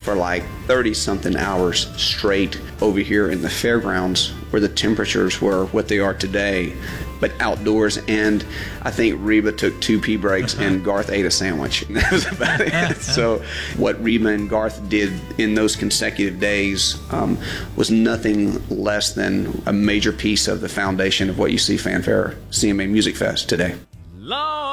for like 30-something hours straight over here in the fairgrounds where the temperatures were what they are today, but outdoors. And I think Reba took 2 pee breaks and Garth ate a sandwich. And that was about it. So what Reba and Garth did in those consecutive days was nothing less than a major piece of the foundation of what you see Fanfare CMA Music Fest today.